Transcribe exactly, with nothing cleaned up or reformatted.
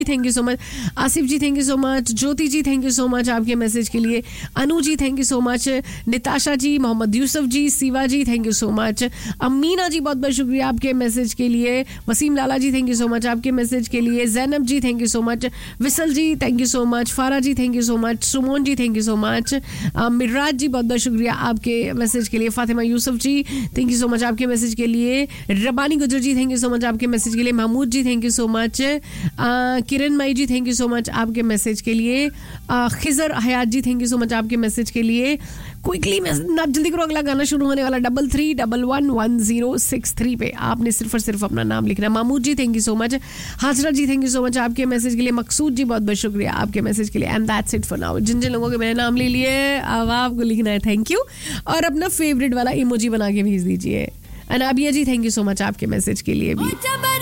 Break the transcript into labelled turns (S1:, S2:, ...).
S1: Thank you so much. Asif ji thank you so much. Jyoti ji thank you so much आपके message के लिए। Anu ji thank you so much. Nitasha ji, Mohammad Yusuf ji, Siva ji thank you so much. Amina जी बहुत बहुत शुक्रिया आपके message के लिए। वसीम लाला जी thank you so much आपके मैसेज के लिए। जैनब जी thank you so much. Whistle ji thank you so much. फारा जी thank you so much. Sumon ji thank you so much. Miraj जी बहुत बहुत शुक्रिया आपके मैसेज के लिए। फातिमा यूसुफ जी थैंक यू सो मच आपके मैसेज के लिए। रबानी गुजर जी थैंक यू सो मच आपके मैसेज के लिए। महमूद जी thank you so much. Kiran May ji thank you so much आपके मैसेज के लिए। खिजर हयात जी थैंक यू सो मच आपके मैसेज के लिए। क्विकली ना जल्दी करो, अगला गाना शुरू होने वाला double three double one one zero six three पे आपने सिर्फ और सिर्फ अपना नाम लिखना है। महमूद जी thank you so much. Hazra ji thank you so much आपके मैसेज के लिए। मकसूद जी बहुत बहुत शुक्रिया आपके मैसेज के लिए। And that's it for now. जिन जिन लोगों के मैंने नाम ले लिए अब आपको लिखना है थैंक यू और अपना फेवरेट वाला इमोजी बना के भेज दीजिए। अनाबिया जी थैंक यू सो मच आपके मैसेज के लिए भी।